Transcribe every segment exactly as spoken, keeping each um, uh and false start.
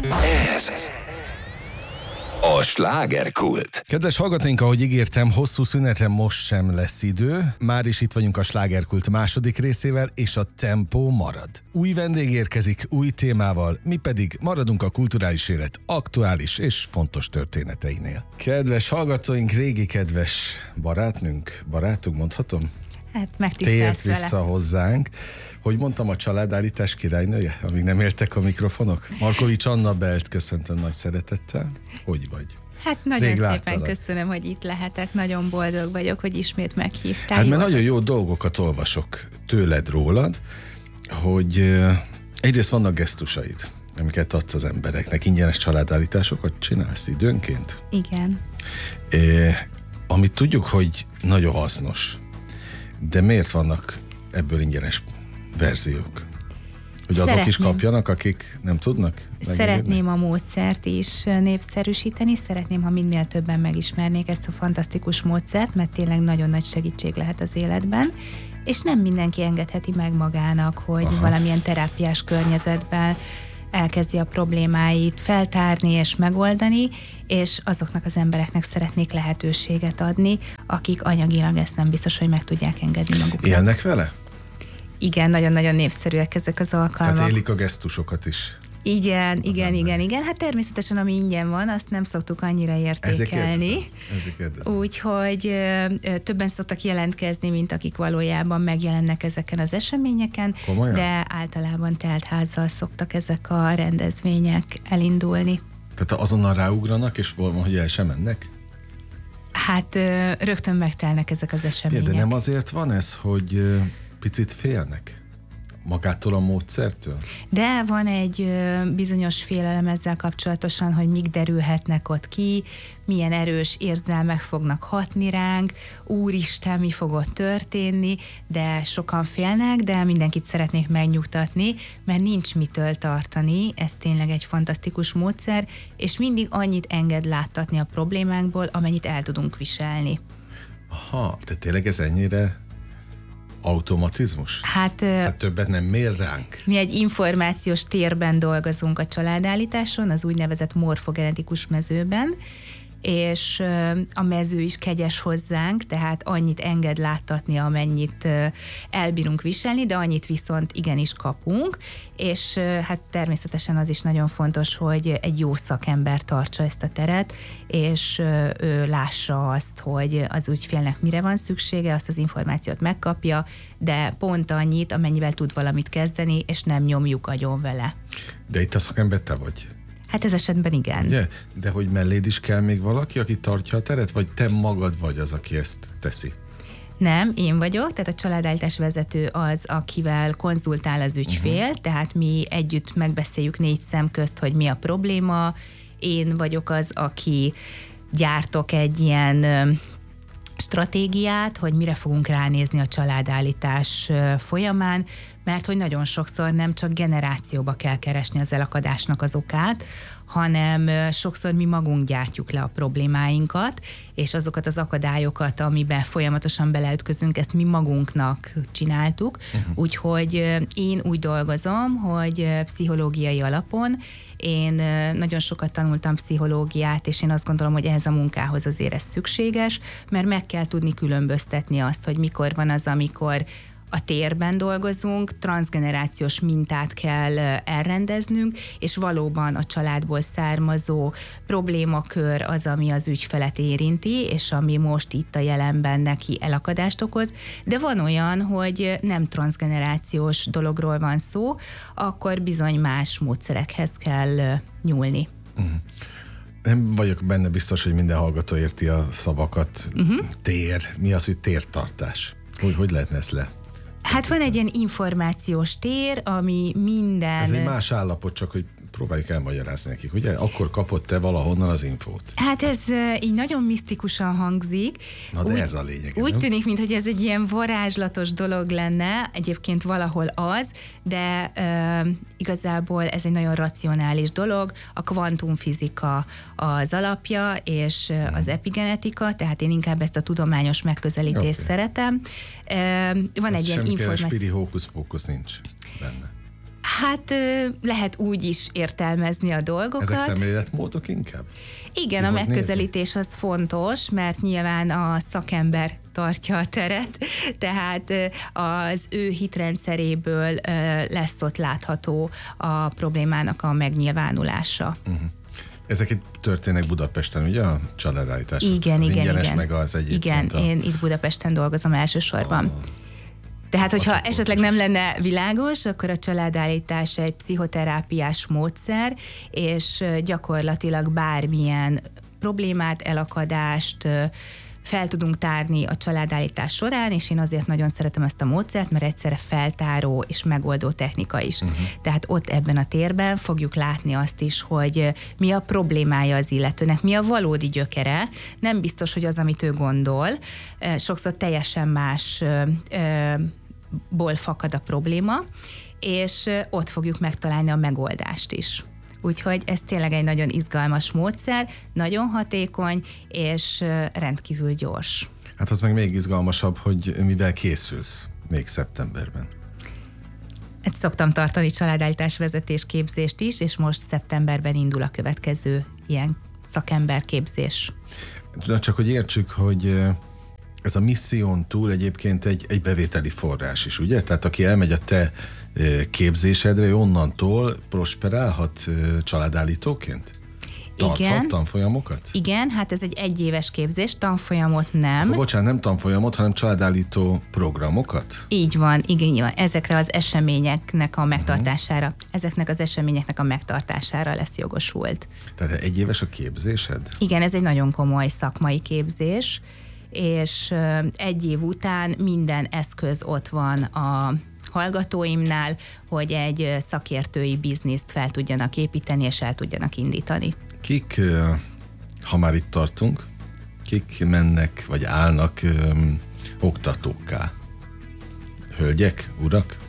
Ez a slágerkult. Kedves hallgatóink, ahogy ígértem, hosszú szünetre most sem lesz idő. Már is itt vagyunk a slágerkult második részével, és a tempó marad. Új vendég érkezik, új témával, mi pedig maradunk a kulturális élet aktuális és fontos történeteinél. Kedves hallgatóink, régi kedves barátnőnk, barátunk mondhatom? Hát megtisztelsz Tért vissza vele. hozzánk. Hogy mondtam, a családállítás királynője, amíg nem éltek a mikrofonok? Markovics Anna Belt köszöntöm nagy szeretettel. Hogy vagy? Hát nagyon Rég szépen láttalak. Köszönöm, hogy itt lehetek. Nagyon boldog vagyok, hogy ismét meghívtál. Hát mert Jó. nagyon jó dolgokat olvasok tőled, rólad, hogy uh, egyrészt vannak gesztusaid, amiket adsz az embereknek, ingyenes családállításokat csinálsz időnként. Igen. É, amit tudjuk, hogy nagyon hasznos, de miért vannak ebből ingyenes verziók? Hogy azok Szeretném. is kapjanak, akik nem tudnak? Szeretném a módszert is népszerűsíteni, szeretném, ha minél többen megismernék ezt a fantasztikus módszert, mert tényleg nagyon nagy segítség lehet az életben, és nem mindenki engedheti meg magának, hogy Aha. valamilyen terápiás környezetben elkezdi a problémáit feltárni és megoldani, és azoknak az embereknek szeretnék lehetőséget adni, akik anyagilag ezt nem biztos, hogy meg tudják engedni maguknak. Élnek vele? Igen, nagyon-nagyon népszerűek ezek az alkalmak. Tehát élik a gesztusokat is. Igen, igen, ember. igen, igen. Hát természetesen, ami ingyen van, azt nem szoktuk annyira értékelni. Ezért kérdezem. Úgyhogy ö, többen szoktak jelentkezni, mint akik valójában megjelennek ezeken az eseményeken, Komolyan? de általában teltházzal szoktak ezek a rendezvények elindulni. Tehát azonnal ráugranak, és valami, hogy el sem mennek? Hát ö, rögtön megtelnek ezek az események. De nem azért van ez, hogy ö, picit félnek magától a módszertől? De van egy ö, bizonyos félelem ezzel kapcsolatosan, hogy mik derülhetnek ott ki, milyen erős érzelmek fognak hatni ránk, úristen, mi fog ott történni, de sokan félnek, de mindenkit szeretnék megnyugtatni, mert nincs mitől tartani, ez tényleg egy fantasztikus módszer, és mindig annyit enged láttatni a problémánkból, amennyit el tudunk viselni. Aha, de tényleg ez ennyire automatizmus? Hát... Ö, Tehát többet nem mér ránk? Mi egy információs térben dolgozunk a családállításon, az úgynevezett morfogenetikus mezőben, és a mező is kegyes hozzánk, tehát annyit enged láttatni, amennyit elbírunk viselni, de annyit viszont igenis kapunk, és hát természetesen az is nagyon fontos, hogy egy jó szakember tartsa ezt a teret, és ő lássa azt, hogy az ügyfélnek mire van szüksége, azt az információt megkapja, de pont annyit, amennyivel tud valamit kezdeni, és nem nyomjuk agyon vele. De itt a szakember te vagy? Hát ez esetben igen. Ugye? De hogy melléd is kell még valaki, aki tartja a teret, vagy te magad vagy az, aki ezt teszi? Nem, én vagyok, tehát a családállítás vezető az, akivel konzultál az ügyfél, uh-huh. tehát mi együtt megbeszéljük négy szem közt, hogy mi a probléma. Én vagyok az, aki gyártok egy ilyen ö, stratégiát, hogy mire fogunk ránézni a családállítás ö, folyamán, mert hogy nagyon sokszor nem csak generációba kell keresni az elakadásnak az okát, hanem sokszor mi magunk gyártjuk le a problémáinkat, és azokat az akadályokat, amiben folyamatosan beleütközünk, ezt mi magunknak csináltuk. Uh-huh. Úgyhogy én úgy dolgozom, hogy pszichológiai alapon, én nagyon sokat tanultam pszichológiát, és én azt gondolom, hogy ehhez a munkához azért ez szükséges, mert meg kell tudni különböztetni azt, hogy mikor van az, amikor a térben dolgozunk, transzgenerációs mintát kell elrendeznünk, és valóban a családból származó problémakör az, ami az ügyfelet érinti, és ami most itt a jelenben neki elakadást okoz, de van olyan, hogy nem transzgenerációs dologról van szó, akkor bizony más módszerekhez kell nyúlni. Uh-huh. Nem vagyok benne biztos, hogy minden hallgató érti a szavakat. Uh-huh. Tér, mi az, hogy tértartás? Hogy, hogy lehetne ezt le? Hát van egy ilyen információs tér, ami minden... Ez egy más állapot, csak hogy próbáljuk elmagyarázni nekik, ugye? Akkor kapott te valahonnan az infót. Hát ez így nagyon misztikusan hangzik. Na de úgy, ez a lényeg. Úgy nem? tűnik, mintha ez egy ilyen varázslatos dolog lenne, egyébként valahol az, de uh, igazából ez egy nagyon racionális dolog. A kvantumfizika az alapja, és hmm. az epigenetika, tehát én inkább ezt a tudományos megközelítést okay. szeretem. Uh, van hát egy ilyen információ... spiri hókusz-pókusz nincs benne. Hát lehet úgy is értelmezni a dolgokat. Ezek szemléletmódok inkább? Igen, a megközelítés az fontos, mert nyilván a szakember tartja a teret, tehát az ő hitrendszeréből lesz ott látható a problémának a megnyilvánulása. Uh-huh. Ezek itt történnek Budapesten, ugye a családállítás? Igen, az igen, ingyenes, igen. Meg az igen, a... én itt Budapesten dolgozom elsősorban. Oh. Tehát, hogyha Csak esetleg nem lenne világos, akkor a családállítás egy pszichoterápiás módszer, és gyakorlatilag bármilyen problémát, elakadást fel tudunk tárni a családállítás során, és én azért nagyon szeretem ezt a módszert, mert egyszerre feltáró és megoldó technika is. Uh-huh. Tehát ott ebben a térben fogjuk látni azt is, hogy mi a problémája az illetőnek, mi a valódi gyökere. Nem biztos, hogy az, amit ő gondol. Sokszor teljesen más ból fakad a probléma, és ott fogjuk megtalálni a megoldást is. Úgyhogy ez tényleg egy nagyon izgalmas módszer, nagyon hatékony, és rendkívül gyors. Hát az meg még izgalmasabb, hogy mivel készülsz még szeptemberben. Ezt szoktam tartani családállítás vezetés képzést is, és most szeptemberben indul a következő ilyen szakemberképzés. Na, csak hogy értsük, hogy ez a misszión túl egyébként egy, egy bevételi forrás is, ugye? Tehát aki elmegy a te képzésedre, onnantól prosperálhat családállítóként? Tarthat Igen. tanfolyamokat? Igen, hát ez egy egyéves képzés, tanfolyamot nem. Akkor, bocsánat, nem tanfolyamot, hanem családállító programokat? Így van, igen, így van. Ezekre az eseményeknek a megtartására, uh-huh. ezeknek az eseményeknek a megtartására lesz jogosult. Tehát egyéves a képzésed? Igen, ez egy nagyon komoly szakmai képzés, és egy év után minden eszköz ott van a hallgatóimnál, hogy egy szakértői bizniszt fel tudjanak építeni, és el tudjanak indítani. Kik, ha már itt tartunk, kik mennek, vagy állnak öm, oktatókká? Hölgyek, urak?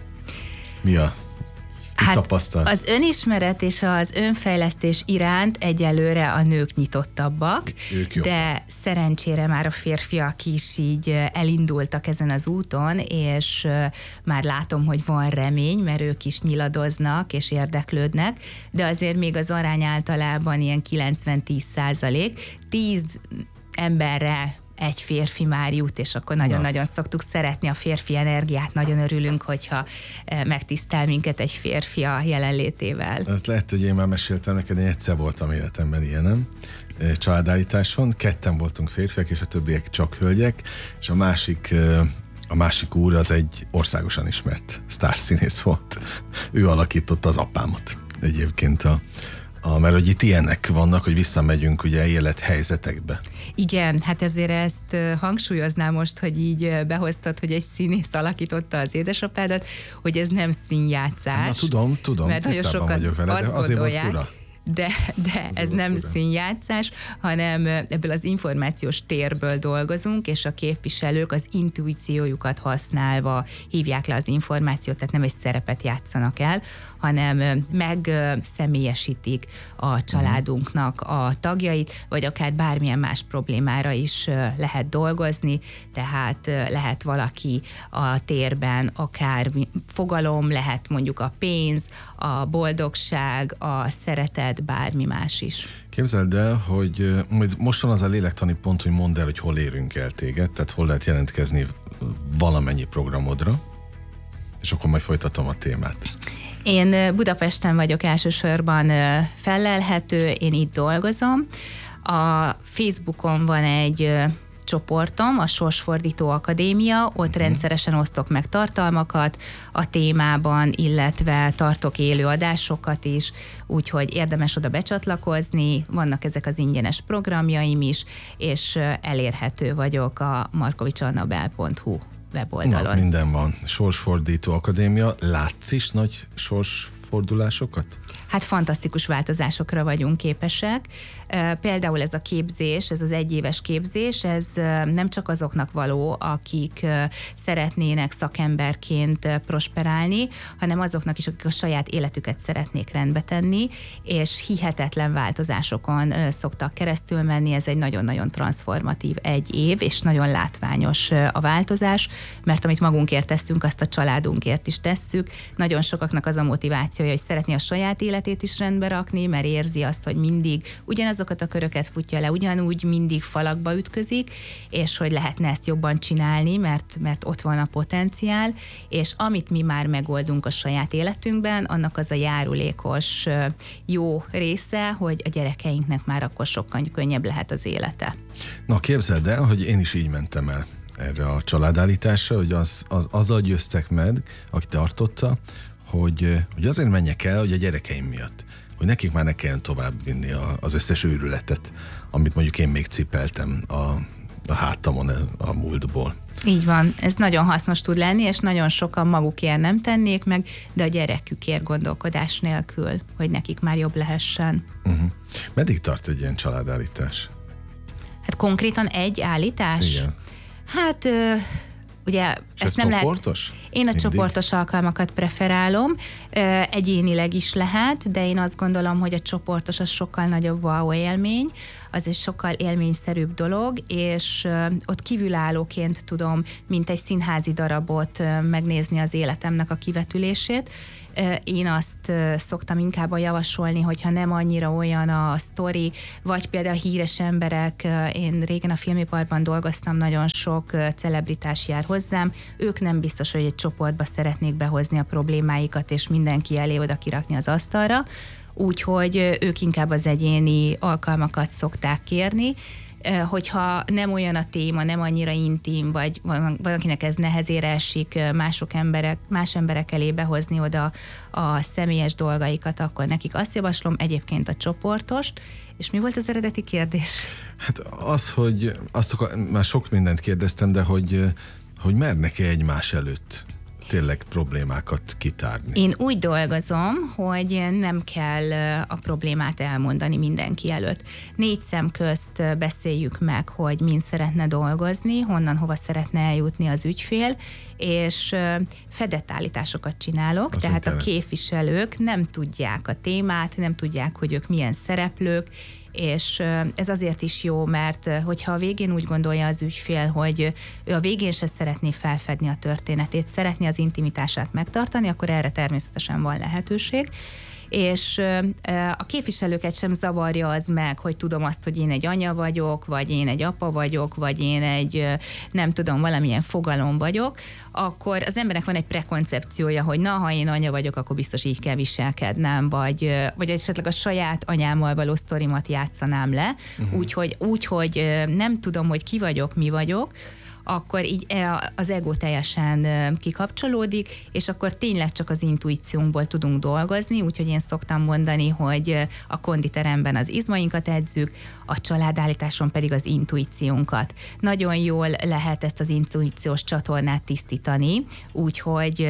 Mi a Hát tapasztalsz? Az önismeret és az önfejlesztés iránt egyelőre a nők nyitottabbak, de szerencsére már a férfiak is így elindultak ezen az úton, és már látom, hogy van remény, mert ők is nyiladoznak és érdeklődnek, de azért még az arány általában ilyen kilencven-tíz százalék, tíz emberre egy férfi már jut, és akkor nagyon-nagyon szoktuk szeretni a férfi energiát, nagyon örülünk, hogyha megtisztel minket egy férfi a jelenlétével. Ez lehet, hogy én már meséltem neked, én egyszer voltam életemben ilyenem, családállításon, ketten voltunk férfiak, és a többiek csak hölgyek, és a másik, a másik úr az egy országosan ismert sztárszínész volt. Ő alakította az apámot egyébként a A, mert hogy itt ilyenek vannak, hogy visszamegyünk ugye élethelyzetekbe. Igen, hát ezért ezt hangsúlyoznám most, hogy így behoztad, hogy egy színész alakította az édesapádat, hogy ez nem színjátszás. Na tudom, tudom, mert tisztában vagyok vele, de azért volt fura. De, de ez nem fura. Színjátszás, hanem ebből az információs térből dolgozunk, és a képviselők az intuíciójukat használva hívják le az információt, tehát nem egy szerepet játszanak el, hanem megszemélyesítik a családunknak a tagjait, vagy akár bármilyen más problémára is lehet dolgozni, tehát lehet valaki a térben akár fogalom, lehet mondjuk a pénz, a boldogság, a szeretet, bármi más is. Képzeld el, hogy most van az a lélektani pont, hogy mondd el, hogy hol érünk el téged, tehát hol lehet jelentkezni valamennyi programodra, és akkor majd folytatom a témát. Én Budapesten vagyok elsősorban fellelhető, én itt dolgozom. A Facebookon van egy csoportom, a Sorsfordító Akadémia, ott uh-huh. rendszeresen osztok meg tartalmakat a témában, illetve tartok élő adásokat is, úgyhogy érdemes oda becsatlakozni, vannak ezek az ingyenes programjaim is, és elérhető vagyok a markovicsannabel pont hu weboldalon. Na, minden van. Sorsfordító Akadémia. Látsz is nagy sorsfordulásokat? Hát fantasztikus változásokra vagyunk képesek. Például ez a képzés, ez az egyéves képzés, ez nem csak azoknak való, akik szeretnének szakemberként prosperálni, hanem azoknak is, akik a saját életüket szeretnék rendbe tenni, és hihetetlen változásokon szoktak keresztül menni. Ez egy nagyon-nagyon transformatív egy év, és nagyon látványos a változás, mert amit magunkért teszünk, azt a családunkért is tesszük. Nagyon sokaknak az a motivációja, hogy szeretné a saját életét is rendbe rakni, mert érzi azt, hogy mindig ugyanazokat a köröket futja le, ugyanúgy mindig falakba ütközik, és hogy lehetne ezt jobban csinálni, mert, mert ott van a potenciál, és amit mi már megoldunk a saját életünkben, annak az a járulékos jó része, hogy a gyerekeinknek már akkor sokkal könnyebb lehet az élete. Na képzeld el, hogy én is így mentem el erre a családállításra, hogy az, az, azzal győztek meg, aki tartotta, hogy, hogy azért menjek el, hogy a gyerekeim miatt, hogy nekik már ne kelljen tovább vinni a, az összes őrületet, amit mondjuk én még cipeltem a, a hátamon a múltból. Így van, ez nagyon hasznos tud lenni, és nagyon sokan magukért nem tennék meg, de a gyerekükért gondolkodás nélkül, hogy nekik már jobb lehessen. Uh-huh. Meddig tart egy ilyen családállítás? Hát konkrétan egy állítás? Igen. Hát... Ö, ugye és ezt nem csoportos? Lehet, én a Mindig? csoportos alkalmakat preferálom, egyénileg is lehet, de én azt gondolom, hogy a csoportos az sokkal nagyobb wow élmény, az egy sokkal élményszerűbb dolog, és ott kívülállóként tudom, mint egy színházi darabot megnézni az életemnek a kivetülését. Én azt szoktam inkább javasolni, hogyha nem annyira olyan a sztori, vagy például híres emberek, én régen a filmiparban dolgoztam, nagyon sok celebritás jár hozzám, ők nem biztos, hogy egy csoportba szeretnék behozni a problémáikat, és mindenki elé oda kirakni az asztalra, úgyhogy ők inkább az egyéni alkalmakat szokták kérni, hogyha nem olyan a téma, nem annyira intim, vagy valakinek ez nehezére esik mások emberek, más emberek elé behozni oda a személyes dolgaikat, akkor nekik azt javaslom, egyébként a csoportost. És mi volt az eredeti kérdés? Hát az, hogy azt akar, már sok mindent kérdeztem, de hogy, hogy mernek-e egymás előtt tényleg problémákat kitárni? Én úgy dolgozom, hogy nem kell a problémát elmondani mindenki előtt. Négy szem közt beszéljük meg, hogy mind szeretne dolgozni, honnan, hova szeretne eljutni az ügyfél, és fedett állításokat csinálok, az tehát internet. A képviselők nem tudják a témát, nem tudják, hogy ők milyen szereplők, és ez azért is jó, mert hogyha a végén úgy gondolja az ügyfél, hogy ő a végén se szeretné felfedni a történetét, szeretné az intimitását megtartani, akkor erre természetesen van lehetőség. És a képviselőket sem zavarja az meg, hogy tudom azt, hogy én egy anya vagyok, vagy én egy apa vagyok, vagy én egy, nem tudom, valamilyen fogalom vagyok, akkor az embernek van egy prekoncepciója, hogy na, ha én anya vagyok, akkor biztos így kell viselkednem, vagy, vagy esetleg a saját anyámmal való sztorimat játszanám le, uh-huh. úgyhogy úgy, hogy nem tudom, hogy ki vagyok, mi vagyok, akkor így az ego teljesen kikapcsolódik, és akkor tényleg csak az intuíciónkból tudunk dolgozni, úgyhogy én szoktam mondani, hogy a konditeremben az izmainkat edzük, a családállításon pedig az intuíciónkat. Nagyon jól lehet ezt az intuíciós csatornát tisztítani, úgyhogy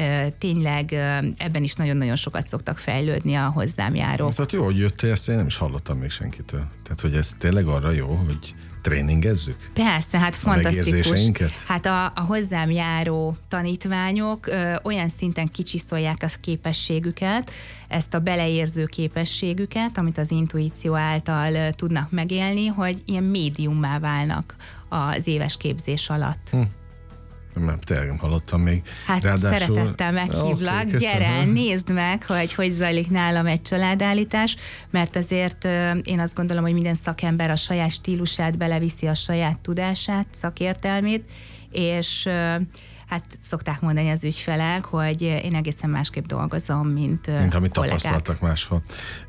tényleg ebben is nagyon-nagyon sokat szoktak fejlődni a hozzám járók. Tehát jó, hogy jöttél, ezt én nem is hallottam még senkitől. Tehát, hogy ez tényleg arra jó, hogy tréningezzük? Persze, hát fantasztikus. Hát a, a hozzám járó tanítványok ö, olyan szinten kicsiszolják a képességüket, ezt a beleérző képességüket, amit az intuíció által ö, tudnak megélni, hogy ilyen médiummá válnak az éves képzés alatt. Hm. Nem, tényleg nem hallottam még. Hát ráadásul... szeretettel meghívlak, okay, gyere, nézd meg, hogy hogy zajlik nálam egy családállítás, mert azért én azt gondolom, hogy minden szakember a saját stílusát beleviszi, a saját tudását, szakértelmét, és hát szokták mondani az ügyfelek, hogy én egészen másképp dolgozom, mint Mint amit kollégák. Tapasztaltak máshol.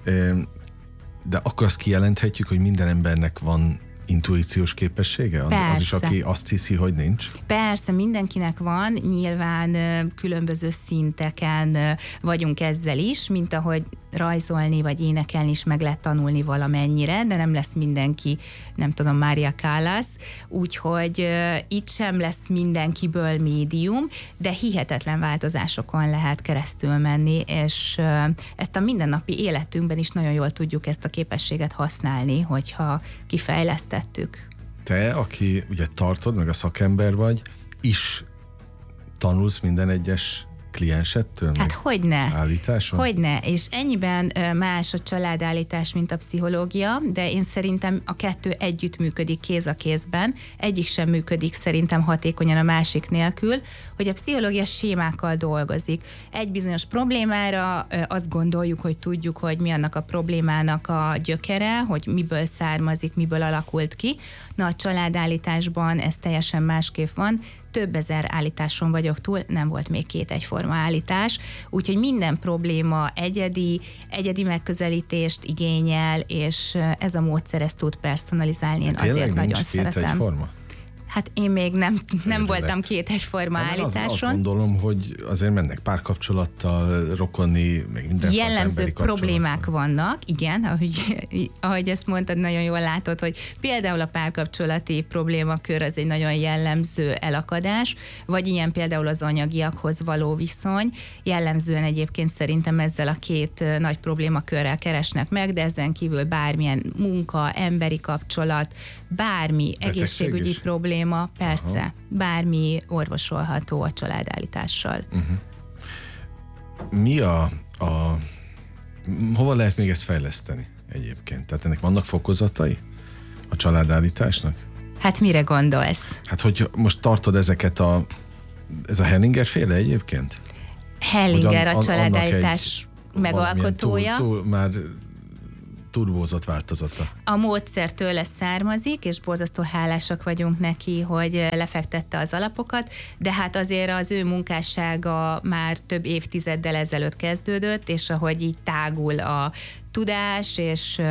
De akkor azt kijelenthetjük, hogy minden embernek van intuíciós képessége? Persze. Az is, aki azt hiszi, hogy nincs? Persze, mindenkinek van, nyilván különböző szinteken vagyunk ezzel is, mint ahogy rajzolni vagy énekelni is meg lehet tanulni valamennyire, de nem lesz mindenki, nem tudom, Mária Callas, úgyhogy itt sem lesz mindenkiből médium, de hihetetlen változásokon lehet keresztül menni, és ezt a mindennapi életünkben is nagyon jól tudjuk ezt a képességet használni, hogyha kifejlesztettük. Te, aki ugye tartod, meg a szakember vagy, is tanulsz minden egyes kliensettől? Hát hogyne. Állításon? Hogyne, és ennyiben más a családállítás, mint a pszichológia, de én szerintem a kettő együtt működik kéz a kézben, egyik sem működik szerintem hatékonyan a másik nélkül, hogy a pszichológia sémákkal dolgozik. Egy bizonyos problémára azt gondoljuk, hogy tudjuk, hogy mi annak a problémának a gyökere, hogy miből származik, miből alakult ki. Na, a családállításban ez teljesen másképp van. Több ezer állításon vagyok túl, nem volt még két egyforma állítás, úgyhogy minden probléma egyedi, egyedi megközelítést igényel, és ez a módszer ezt tud personalizálni, én Tényleg azért nincs nagyon két szeretem. Egyforma? Hát én még nem, nem voltam két egyforma hát állításon. Az, azt gondolom, hogy azért mennek párkapcsolattal, rokonni, meg minden jellemző problémák vannak, igen, ahogy, ahogy ezt mondtad, nagyon jól látod, hogy például a párkapcsolati problémakör az egy nagyon jellemző elakadás, vagy ilyen például az anyagiakhoz való viszony. Jellemzően egyébként szerintem ezzel a két nagy problémakörrel keresnek meg, de ezen kívül bármilyen munka, emberi kapcsolat, bármi Betegség egészségügyi is? probléma, persze, Aha. bármi orvosolható a családállítással. Uh-huh. Mi a, a... Hova lehet még ezt fejleszteni egyébként? Tehát ennek vannak fokozatai a családállításnak? Hát mire gondolsz? Hát, hogy most tartod ezeket a... Ez a Hellinger féle egyébként? Hellinger Hogy a an- családállítás megalkotója. Túl, túl, már turbózott változata. A módszer tőle származik, és borzasztó hálásak vagyunk neki, hogy lefektette az alapokat, de hát azért az ő munkássága már több évtizeddel ezelőtt kezdődött, és ahogy így tágul a tudás, és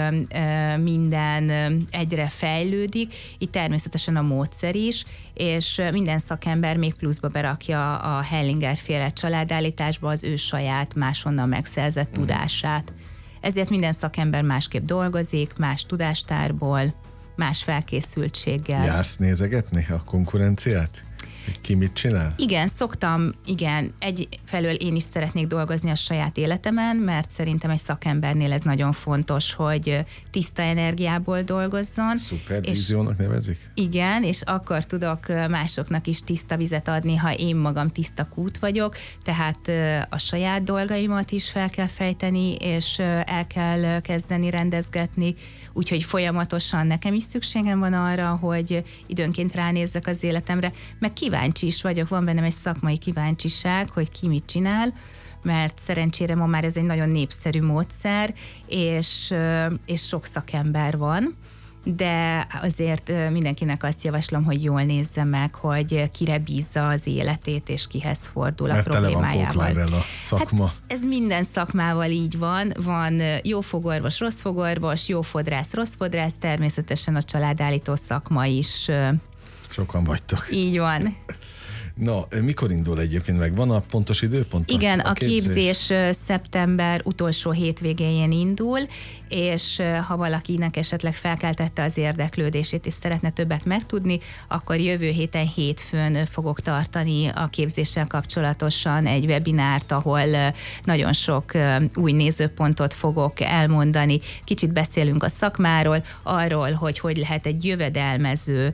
minden egyre fejlődik, így természetesen a módszer is, és minden szakember még pluszba berakja a Hellinger féle családállításba az ő saját máshonnan megszerzett mm. tudását. Ezért minden szakember másképp dolgozik, más tudástárból, más felkészültséggel. Jársz nézegetni a konkurenciát? Ki mit csinál? Igen, szoktam, igen, egyfelől én is szeretnék dolgozni a saját életemen, mert szerintem egy szakembernél ez nagyon fontos, hogy tiszta energiából dolgozzon. Szupervíziónak nevezik? Igen, és akkor tudok másoknak is tiszta vizet adni, ha én magam tiszta kút vagyok, tehát a saját dolgaimat is fel kell fejteni, és el kell kezdeni rendezgetni, úgyhogy folyamatosan nekem is szükségem van arra, hogy időnként ránézzek az életemre, meg kíváncsi is vagyok, van bennem egy szakmai kíváncsiság, hogy ki mit csinál, mert szerencsére ma már ez egy nagyon népszerű módszer, és, és sok szakember van, de azért mindenkinek azt javaslom, hogy jól nézze meg, hogy kire bízza az életét, és kihez fordul mert a problémájával. Tele van a szakma. Hát ez minden szakmával így van. Van jó fogorvos, rossz fogorvos, jó fodrász, rossz fodrász, természetesen a családállító szakma is. Sokan vagytok. Így van. Na, mikor indul egyébként meg? Van a pontos időpont? Igen, a, a képzés? képzés szeptember utolsó hétvégéjén indul, és ha valakinek esetleg felkeltette az érdeklődését, és szeretne többet megtudni, akkor jövő héten hétfőn fogok tartani a képzéssel kapcsolatosan egy webinárt, ahol nagyon sok új nézőpontot fogok elmondani. Kicsit beszélünk a szakmáról, arról, hogy hogy lehet egy jövedelmező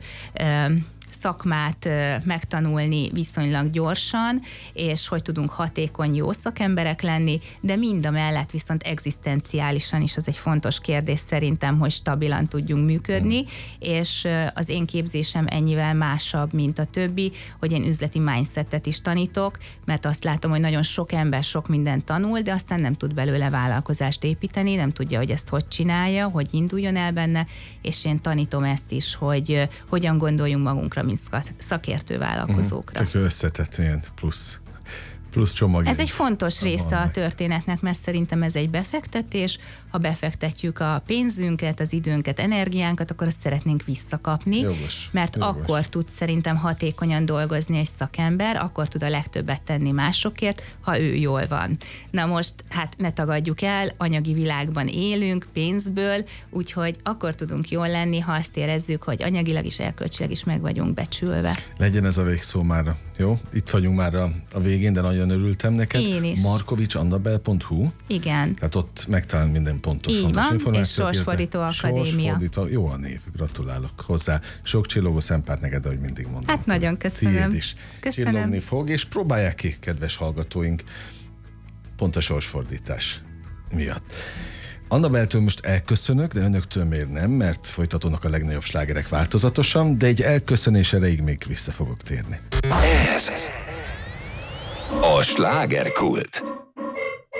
szakmát megtanulni viszonylag gyorsan, és hogy tudunk hatékony, jó szakemberek lenni, de mind a mellett viszont egzisztenciálisan is az egy fontos kérdés szerintem, hogy stabilan tudjunk működni, és az én képzésem ennyivel másabb, mint a többi, hogy én üzleti mindsetet is tanítok, mert azt látom, hogy nagyon sok ember sok mindent tanul, de aztán nem tud belőle vállalkozást építeni, nem tudja, hogy ezt hogy csinálja, hogy induljon el benne, és én tanítom ezt is, hogy hogyan gondoljunk magunkra, mint szakértő vállalkozókra. Tök összetett ilyen plusz, Plusz csomag. Ez egy fontos része a történetnek, mert szerintem ez egy befektetés. Ha befektetjük a pénzünket, az időnket, energiánkat, akkor azt szeretnénk visszakapni. Jogos, mert jogos. akkor tud szerintem hatékonyan dolgozni egy szakember, akkor tud a legtöbbet tenni másokért, ha ő jól van. Na most, hát ne tagadjuk el, anyagi világban élünk, pénzből, úgyhogy akkor tudunk jól lenni, ha azt érezzük, hogy anyagilag is, erkölcsileg is meg vagyunk becsülve. Legyen ez a végszó már, jó? Itt vagyunk már a, a végén, de nagyon örültem neked. Én is. markovics andabel pont hu. Igen. Tehát ott megtalálunk minden pontos Így fontos van, információt. és Sorsfordító Akadémia. Sorsfordító, jó a név, gratulálok hozzá. Sok csillogó szempárt neked, ahogy mindig mondom. Hát nagyon köszönöm. Tiéd is. Köszönöm. Csillogni fog, és próbálják ki, kedves hallgatóink, pont a sorsfordítás miatt. Annabeltől most elköszönök, de önöktől miért nem, mert folytatódnak a legnagyobb slágerek változatosan, de egy elköszönés erejéig még vissza fogok térni. Ez a slágerkult.